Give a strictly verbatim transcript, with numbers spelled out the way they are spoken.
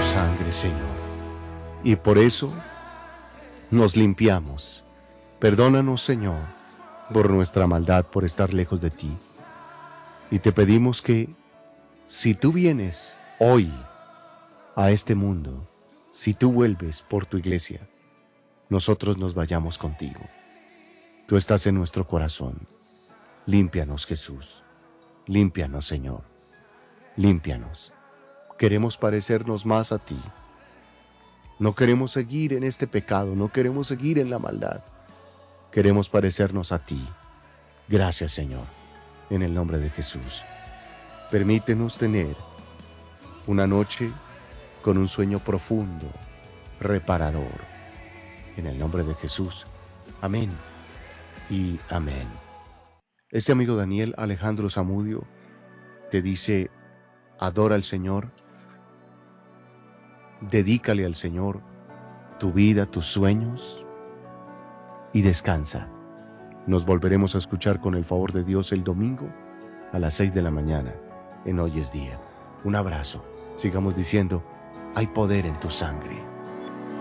sangre, Señor. Y por eso nos limpiamos. Perdónanos, Señor, por nuestra maldad, por estar lejos de ti. Y te pedimos que, si tú vienes hoy a este mundo, si tú vuelves por tu iglesia, nosotros nos vayamos contigo. Tú estás en nuestro corazón. Límpianos, Jesús. Límpianos, Señor. Límpianos. Queremos parecernos más a ti. No queremos seguir en este pecado, no queremos seguir en la maldad. Queremos parecernos a ti. Gracias, Señor, en el nombre de Jesús. Permítenos tener una noche con un sueño profundo, reparador. En el nombre de Jesús. Amén y amén. Este amigo Daniel Alejandro Zamudio te dice: adora al Señor, dedícale al Señor tu vida, tus sueños y descansa. Nos volveremos a escuchar con el favor de Dios el domingo a las seis de la mañana en Hoy es Día. Un abrazo. Sigamos diciendo: hay poder en tu sangre.